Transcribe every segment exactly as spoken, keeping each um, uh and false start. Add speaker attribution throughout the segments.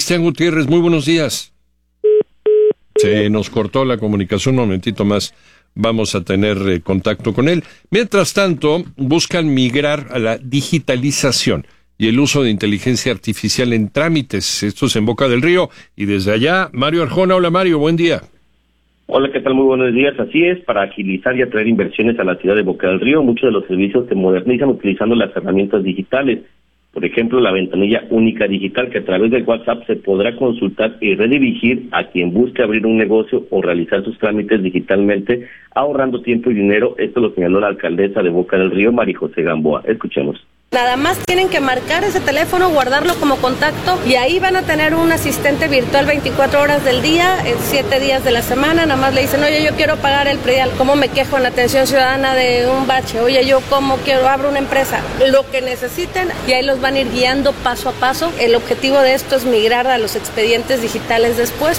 Speaker 1: Cristian Gutiérrez, muy buenos días. Se nos cortó la comunicación, un momentito más vamos a tener eh, contacto con él. Mientras tanto, buscan migrar a la digitalización y el uso de inteligencia artificial en trámites. Esto es en Boca del Río. Y desde allá, Mario Arjona. Hola, Mario, buen día.
Speaker 2: Hola, ¿qué tal? Muy buenos días. Así es, para agilizar y atraer inversiones a la ciudad de Boca del Río, muchos de los servicios se modernizan utilizando las herramientas digitales. Por ejemplo, la ventanilla única digital, que a través del WhatsApp se podrá consultar y redirigir a quien busque abrir un negocio o realizar sus trámites digitalmente, ahorrando tiempo y dinero. Esto lo señaló la alcaldesa de Boca del Río, María José Gamboa. Escuchemos.
Speaker 3: Nada más tienen que marcar ese teléfono, guardarlo como contacto y ahí van a tener un asistente virtual veinticuatro horas del día, siete días de la semana. Nada más le dicen, oye, yo quiero pagar el predial, ¿cómo me quejo en la atención ciudadana de un bache? Oye, yo cómo quiero, abro una empresa, lo que necesiten, y ahí los van a ir guiando paso a paso. El objetivo de esto es migrar a los expedientes digitales después.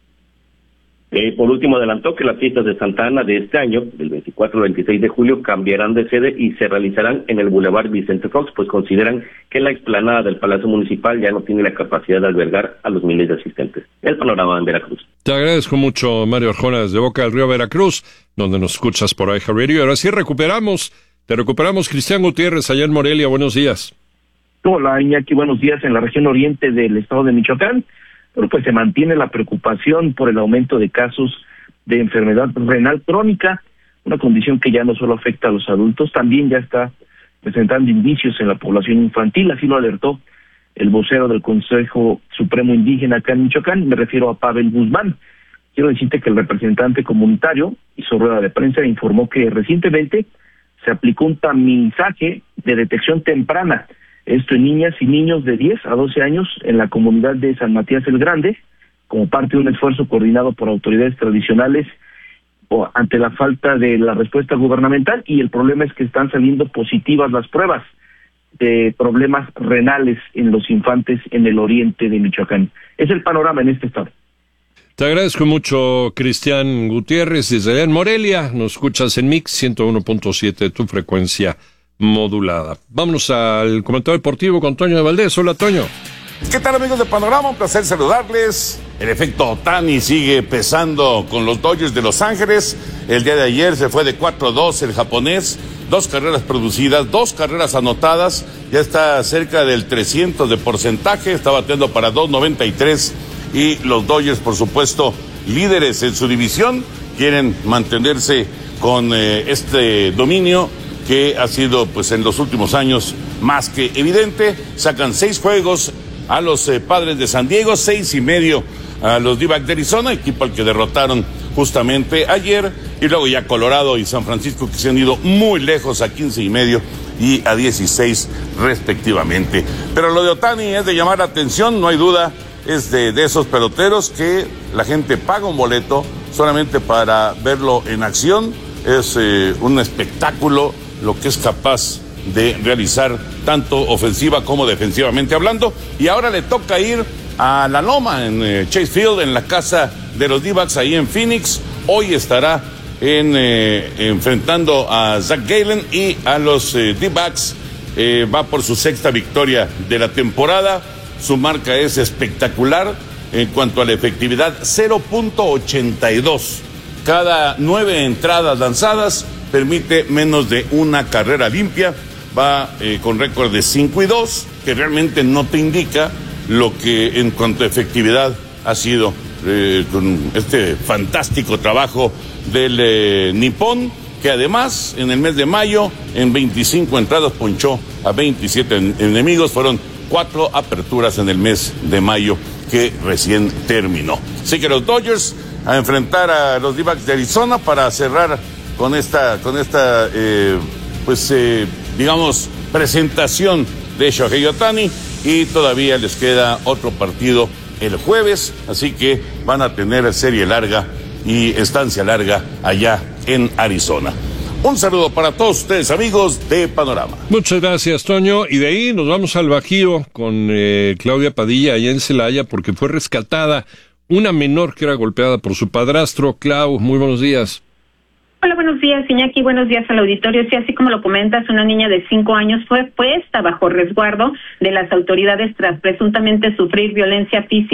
Speaker 2: Eh, por último, adelantó que las fiestas de Santa Ana de este año, del veinticuatro al veintiséis de julio, cambiarán de sede y se realizarán en el Boulevard Vicente Fox, pues consideran que la explanada del Palacio Municipal ya no tiene la capacidad de albergar a los miles de asistentes. El panorama en Veracruz.
Speaker 1: Te agradezco mucho, Mario Arjona, desde Boca del Río, Veracruz, donde nos escuchas por iHeartRadio. Ahora sí recuperamos, te recuperamos, Cristian Gutiérrez, allá en Morelia. Buenos días.
Speaker 4: Hola, Iñaki, buenos días. En la región oriente del estado de Michoacán, bueno, pues se mantiene la preocupación por el aumento de casos de enfermedad renal crónica, una condición que ya no solo afecta a los adultos, también ya está presentando indicios en la población infantil. Así lo alertó el vocero del Consejo Supremo Indígena acá en Michoacán, me refiero a Pavel Guzmán. Quiero decirte que el representante comunitario hizo rueda de prensa e informó que recientemente se aplicó un tamizaje de detección temprana, esto en niñas y niños de diez a doce años en la comunidad de San Matías el Grande, como parte de un esfuerzo coordinado por autoridades tradicionales o ante la falta de la respuesta gubernamental. Y el problema es que están saliendo positivas las pruebas de problemas renales en los infantes en el oriente de Michoacán. Es el panorama en este estado.
Speaker 1: Te agradezco mucho, Cristian Gutiérrez, desde allá en Morelia. Nos escuchas en Mix ciento uno punto siete, tu frecuencia modulada. Vámonos al comentario deportivo con Toño de Valdés. Hola, Toño.
Speaker 5: ¿Qué tal, amigos de Panorama? Un placer saludarles. El efecto Ohtani sigue pesando con los Dodgers de Los Ángeles. El día de ayer se fue de cuatro a dos el japonés. Dos carreras producidas, dos carreras anotadas. Ya está cerca del trescientos de porcentaje. Está bateando para dos noventa y tres. Y los Dodgers, por supuesto, líderes en su división, quieren mantenerse con eh, este dominio que ha sido, pues, en los últimos años más que evidente. Sacan seis juegos a los eh, Padres de San Diego, seis y medio a los D-backs de Arizona, equipo al que derrotaron justamente ayer, y luego ya Colorado y San Francisco, que se han ido muy lejos a quince y medio y a dieciséis respectivamente. Pero lo de Ohtani es de llamar la atención, no hay duda, es de, de esos peloteros que la gente paga un boleto solamente para verlo en acción. Es eh, un espectáculo lo que es capaz de realizar tanto ofensiva como defensivamente hablando. Y ahora le toca ir a la Loma, en eh, Chase Field, en la casa de los D-backs ahí en Phoenix. Hoy estará en, eh, enfrentando a Zach Gallen y a los eh, D-backs. Eh, va por su sexta victoria de la temporada. Su marca es espectacular en cuanto a la efectividad, cero punto ochenta y dos. Cada nueve entradas lanzadas permite menos de una carrera limpia. Va eh, con récord de cinco y dos, que realmente no te indica lo que en cuanto a efectividad ha sido eh, con este fantástico trabajo del eh, nipón, que además en el mes de mayo en veinticinco entradas ponchó a veintisiete en, enemigos. Fueron cuatro aperturas en el mes de mayo que recién terminó. Así que los Dodgers a enfrentar a los D-backs de Arizona para cerrar con esta, con esta, eh, pues, eh, digamos, presentación de Shohei Ohtani, y todavía les queda otro partido el jueves, así que van a tener serie larga y estancia larga allá en Arizona. Un saludo para todos ustedes, amigos de Panorama.
Speaker 1: Muchas gracias, Toño. Y de ahí nos vamos al Bajío con eh, Claudia Padilla allá en Celaya, porque fue rescatada una menor que era golpeada por su padrastro. Clau, muy buenos días.
Speaker 6: Hola, buenos días, Iñaki, buenos días al auditorio. Sí, así como lo comentas, una niña de cinco años fue puesta bajo resguardo de las autoridades tras presuntamente sufrir violencia física